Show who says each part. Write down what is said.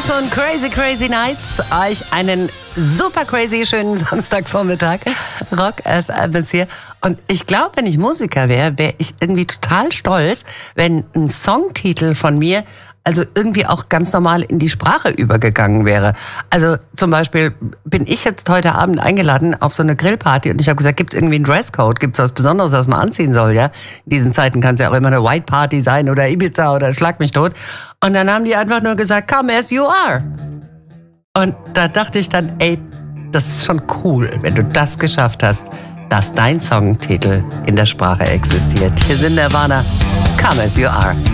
Speaker 1: Yes und Crazy Crazy Nights. Euch einen super crazy schönen Samstagvormittag. Rock FM ist hier. Und ich glaube, wenn ich Musiker wäre, wäre ich irgendwie total stolz, wenn ein Songtitel von mir also irgendwie auch ganz normal in die Sprache übergegangen wäre. Also zum Beispiel bin ich jetzt heute Abend eingeladen auf so eine Grillparty und ich habe gesagt, gibt es irgendwie einen Dresscode? Gibt es was Besonderes, was man anziehen soll? Ja, in diesen Zeiten kann es ja auch immer eine White Party sein oder Ibiza oder Schlag mich tot. Und dann haben die einfach nur gesagt, come as you are. Und da dachte ich dann, ey, das ist schon cool, wenn du das geschafft hast, dass dein Songtitel in der Sprache existiert. Hier sind Nirvana, come as you are.